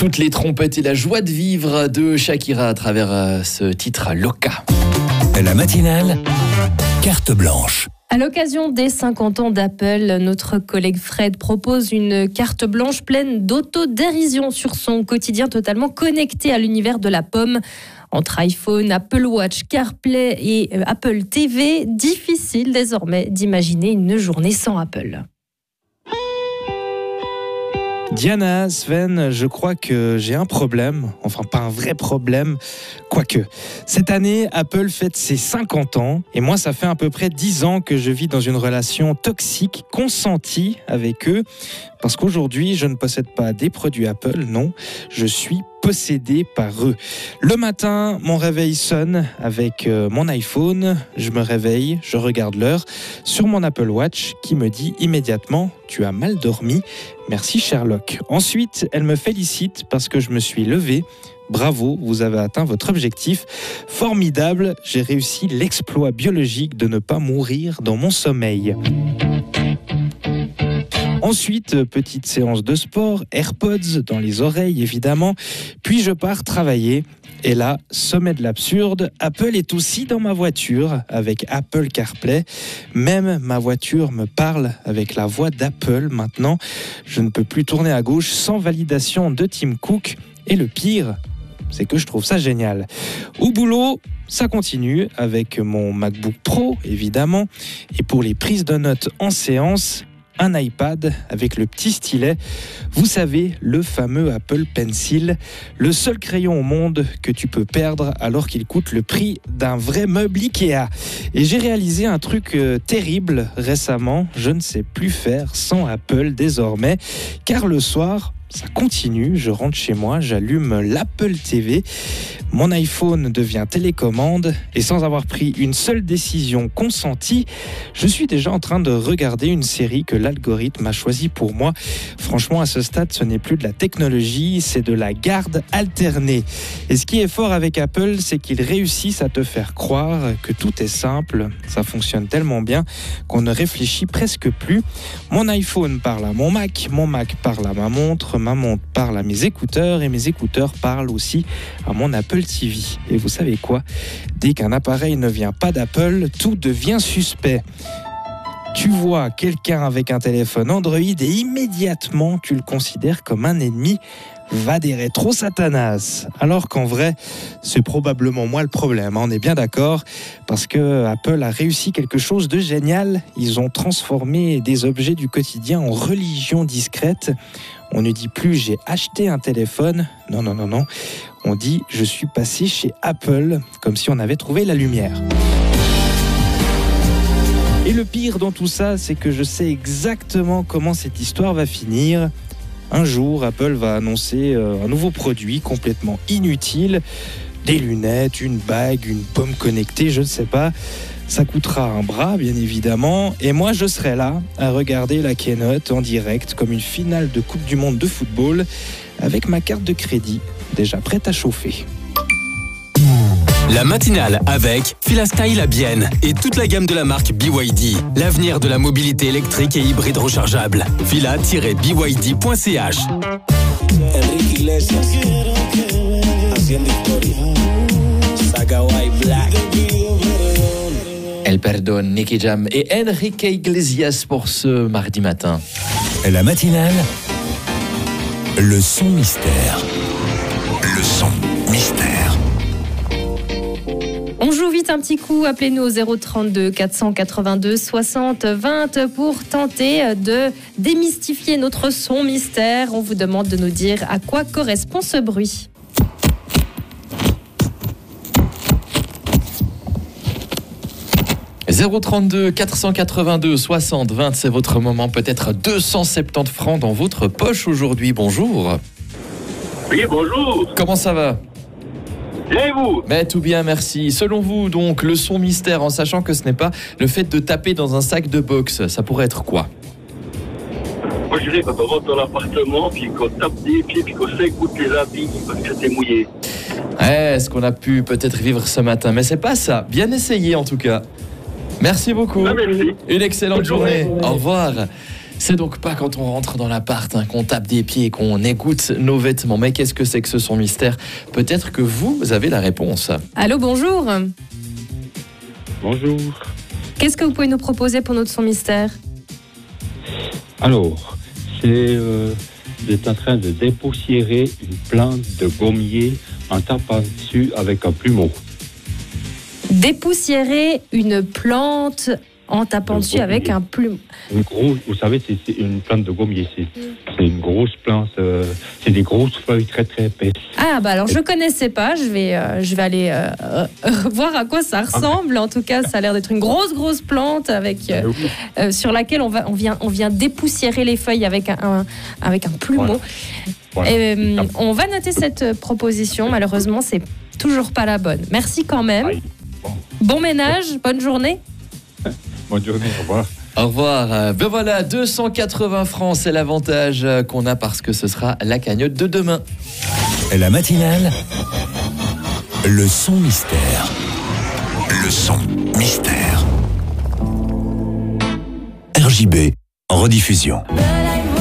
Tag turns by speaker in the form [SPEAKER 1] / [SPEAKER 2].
[SPEAKER 1] Toutes les trompettes et la joie de vivre de Shakira à travers ce titre Loca.
[SPEAKER 2] La matinale, carte blanche.
[SPEAKER 3] À l'occasion des 50 ans d'Apple, notre collègue Fred propose une carte blanche pleine d'autodérision sur son quotidien totalement connecté à l'univers de la pomme. Entre iPhone, Apple Watch, CarPlay et Apple TV, difficile désormais d'imaginer une journée sans Apple.
[SPEAKER 4] Diana, Sven, je crois que j'ai un problème, enfin pas un vrai problème, quoique. Cette année, Apple fête ses 50 ans et moi ça fait à peu près 10 ans que je vis dans une relation toxique, consentie avec eux, parce qu'aujourd'hui je ne possède pas des produits Apple, non, je suis possédé par eux. Le matin, mon réveil sonne avec mon iPhone, je me réveille, je regarde l'heure sur mon Apple Watch qui me dit immédiatement « Tu as mal dormi, merci Sherlock ». Ensuite, elle me félicite parce que je me suis levé. Bravo, vous avez atteint votre objectif. Formidable, j'ai réussi l'exploit biologique de ne pas mourir dans mon sommeil. Ensuite, petite séance de sport, AirPods dans les oreilles évidemment, puis je pars travailler. Et là, sommet de l'absurde, Apple est aussi dans ma voiture avec Apple CarPlay. Même ma voiture me parle avec la voix d'Apple maintenant. Je ne peux plus tourner à gauche sans validation de Tim Cook. Et le pire, c'est que je trouve ça génial. Au boulot, ça continue avec mon MacBook Pro évidemment. Et pour les prises de notes en séance, un iPad avec le petit stylet, vous savez, le fameux Apple Pencil, le seul crayon au monde que tu peux perdre alors qu'il coûte le prix d'un vrai meuble Ikea. Et j'ai réalisé un truc terrible récemment, je ne sais plus faire sans Apple désormais, car le soir, ça continue, je rentre chez moi, j'allume l'Apple TV, mon iPhone devient télécommande et sans avoir pris une seule décision consentie, je suis déjà en train de regarder une série que l'algorithme a choisie pour moi. Franchement, à ce stade, ce n'est plus de la technologie, c'est de la garde alternée. Et ce qui est fort avec Apple, c'est qu'ils réussissent à te faire croire que tout est simple. Ça fonctionne tellement bien qu'on ne réfléchit presque plus. Mon iPhone parle à mon Mac parle à ma montre parle à mes écouteurs et mes écouteurs parlent aussi à mon Apple TV. Et vous savez quoi ? Dès qu'un appareil ne vient pas d'Apple, tout devient suspect. Tu vois quelqu'un avec un téléphone Android et immédiatement tu le considères comme un ennemi. Va des rétro Satanas. Alors qu'en vrai, c'est probablement moi le problème, on est bien d'accord, parce que Apple a réussi quelque chose de génial. Ils ont transformé des objets du quotidien en religion discrète. On ne dit plus j'ai acheté un téléphone, non. On dit je suis passé chez Apple, comme si on avait trouvé la lumière. Et le pire dans tout ça, c'est que je sais exactement comment cette histoire va finir. Un jour, Apple va annoncer un nouveau produit complètement inutile, des lunettes, une bague, une pomme connectée, je ne sais pas. Ça coûtera un bras, bien évidemment, et moi je serai là à regarder la keynote en direct comme une finale de Coupe du Monde de football avec ma carte de crédit déjà prête à chauffer.
[SPEAKER 2] La matinale avec Filastyle à Bienne et toute la gamme de la marque BYD. L'avenir de la mobilité électrique et hybride rechargeable. Fila-byd.ch.
[SPEAKER 5] Enrique Iglesias, haciendo historia. Saga White Black.
[SPEAKER 1] Elle pardonne Nicky Jam et Enrique Iglesias pour ce mardi matin.
[SPEAKER 2] La matinale, le son mystère. Le son mystère.
[SPEAKER 3] On joue vite un petit coup, appelez-nous au 032 482 60 20 pour tenter de démystifier notre son mystère. On vous demande de nous dire à quoi correspond ce bruit. «
[SPEAKER 1] 032 482 60 20, c'est votre moment. Peut-être 270 francs dans votre poche aujourd'hui. Bonjour.
[SPEAKER 6] Oui, bonjour.
[SPEAKER 1] Comment ça va ?
[SPEAKER 6] Et vous ?
[SPEAKER 1] Mais tout bien, merci. Selon vous, donc, le son mystère, en sachant que ce n'est pas le fait de taper dans un sac de boxe, ça pourrait être quoi ?
[SPEAKER 6] Moi, je dirais quand on rentre dans l'appartement, puis qu'on tape des pieds, puis qu'on s'écoute les habits parce que c'était mouillé.
[SPEAKER 1] Ouais, ce qu'on a pu peut-être vivre ce matin, mais c'est pas ça. Bien essayé en tout cas. Merci beaucoup.
[SPEAKER 6] Ah, merci.
[SPEAKER 1] Une excellente
[SPEAKER 6] Bonne journée.
[SPEAKER 1] journée. Au revoir. C'est donc pas quand on rentre dans l'appart, qu'on tape des pieds et qu'on égoutte nos vêtements. Mais qu'est-ce que c'est que ce son mystère? Peut-être que vous avez la réponse.
[SPEAKER 3] Allô, bonjour.
[SPEAKER 7] Bonjour.
[SPEAKER 3] Qu'est-ce que vous pouvez nous proposer pour notre son mystère?
[SPEAKER 7] Alors, vous êtes en train de dépoussiérer une plante de gommier en tapant dessus avec un plumeau.
[SPEAKER 3] Dépoussiérer une plante en tapant
[SPEAKER 7] Le
[SPEAKER 3] dessus avec
[SPEAKER 7] gommier.
[SPEAKER 3] un plumeau.
[SPEAKER 7] Vous savez, c'est une plante de gommier. C'est une grosse plante. C'est des grosses feuilles très très épaisses.
[SPEAKER 3] Ah bah alors je connaissais pas, je vais aller voir à quoi ça ressemble. En tout cas, ça a l'air d'être une grosse plante avec sur laquelle on vient dépoussiérer les feuilles avec un plumeau.
[SPEAKER 7] Voilà.
[SPEAKER 3] On va noter cette proposition. Malheureusement, c'est toujours pas la bonne. Merci quand même.
[SPEAKER 7] Aïe.
[SPEAKER 3] Bon ménage, bonne journée.
[SPEAKER 7] Bonne journée, au revoir.
[SPEAKER 1] Au revoir. Ben voilà, 280 francs, c'est l'avantage qu'on a parce que ce sera la cagnotte de demain.
[SPEAKER 8] La matinale, le son mystère. Le son mystère. RJB en rediffusion.